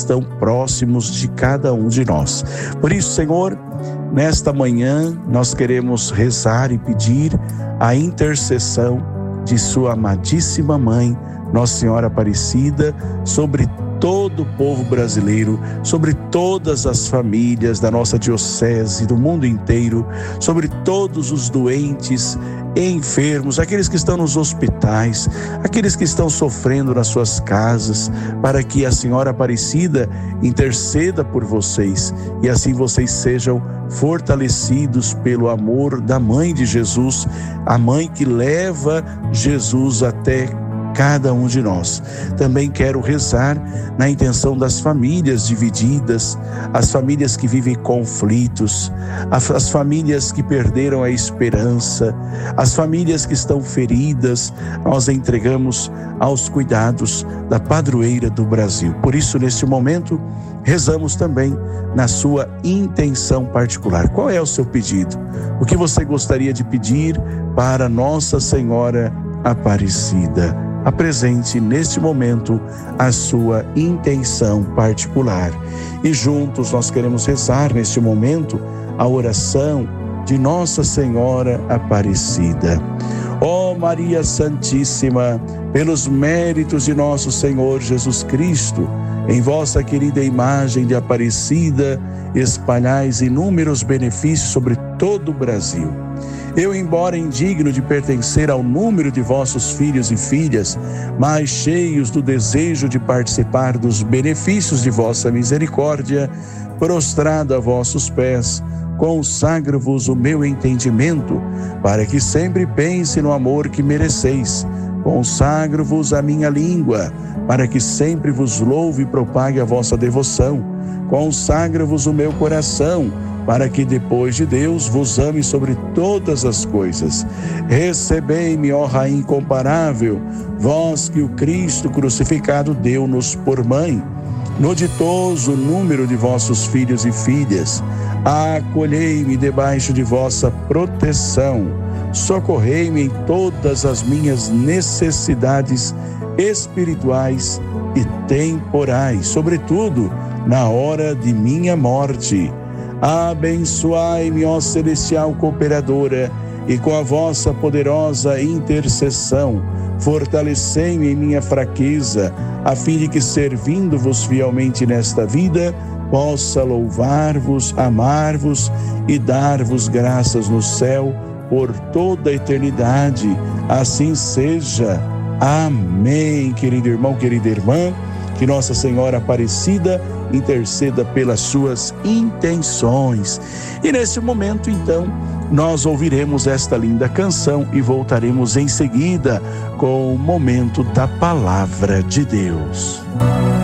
estão próximos de cada um de nós. Por isso, Senhor, nesta manhã nós queremos rezar e pedir a intercessão de sua amadíssima mãe, Nossa Senhora Aparecida, sobre todo o povo brasileiro, sobre todas as famílias da nossa diocese, do mundo inteiro, sobre todos os doentes, enfermos, aqueles que estão nos hospitais, aqueles que estão sofrendo nas suas casas, para que a Senhora Aparecida interceda por vocês e assim vocês sejam fortalecidos pelo amor da Mãe de Jesus, a mãe que leva Jesus até cada um de nós. Também quero rezar na intenção das famílias divididas, as famílias que vivem conflitos, as famílias que perderam a esperança, as famílias que estão feridas. Nós entregamos aos cuidados da padroeira do Brasil. Por isso, neste momento, rezamos também na sua intenção particular. Qual é o seu pedido? O que você gostaria de pedir para Nossa Senhora Aparecida? Apresente neste momento a sua intenção particular. E juntos nós queremos rezar neste momento a oração de Nossa Senhora Aparecida. Ó Maria Santíssima, pelos méritos de nosso Senhor Jesus Cristo, em vossa querida imagem de Aparecida, espalhais inúmeros benefícios sobre todo o Brasil. Eu, embora indigno de pertencer ao número de vossos filhos e filhas, mas cheios do desejo de participar dos benefícios de vossa misericórdia, prostrado a vossos pés, consagro-vos o meu entendimento, para que sempre pense no amor que mereceis. Consagro-vos a minha língua, para que sempre vos louve e propague a vossa devoção. Consagro-vos o meu coração, para que depois de Deus vos ame sobre todas as coisas. Recebei-me, ó Rainha incomparável, vós que o Cristo crucificado deu-nos por mãe. No ditoso número de vossos filhos e filhas, acolhei-me debaixo de vossa proteção. Socorrei-me em todas as minhas necessidades espirituais e temporais, sobretudo na hora de minha morte. Abençoai-me, ó celestial cooperadora, e com a vossa poderosa intercessão, fortalecei-me em minha fraqueza, a fim de que, servindo-vos fielmente nesta vida, possa louvar-vos, amar-vos e dar-vos graças no céu por toda a eternidade. Assim seja. Amém. Querido irmão, querida irmã, que Nossa Senhora Aparecida interceda pelas suas intenções. E nesse momento, então, nós ouviremos esta linda canção e voltaremos em seguida com o momento da Palavra de Deus.